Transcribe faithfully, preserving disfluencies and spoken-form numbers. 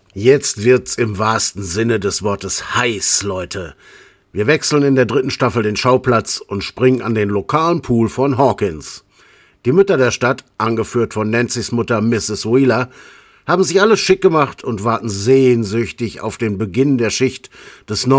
Jetzt wird's im wahrsten Sinne des Wortes heiß, Leute. Wir wechseln in der dritten Staffel den Schauplatz und springen an den lokalen Pool von Hawkins. Die Mütter der Stadt, angeführt von Nancys Mutter Misses Wheeler, haben sich alles schick gemacht und warten sehnsüchtig auf den Beginn der Schicht des